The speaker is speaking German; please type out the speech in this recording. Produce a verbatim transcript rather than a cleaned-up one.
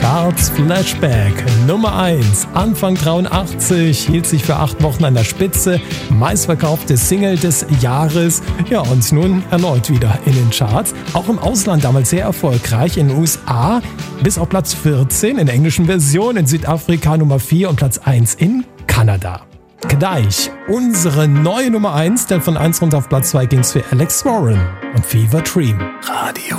Charts Flashback Nummer eins. Anfang dreiundachtzig hielt sich für acht Wochen an der Spitze, meistverkaufte Single des Jahres. Ja, und nun erneut wieder in den Charts. Auch im Ausland damals sehr erfolgreich, in den U S A bis auf Platz vierzehn in der englischen Version, in Südafrika Nummer vier und Platz eins in Kanada. Gleich unsere neue Nummer eins, denn von eins runter auf Platz zwei ging's für Alex Warren und Fever Dream. Radio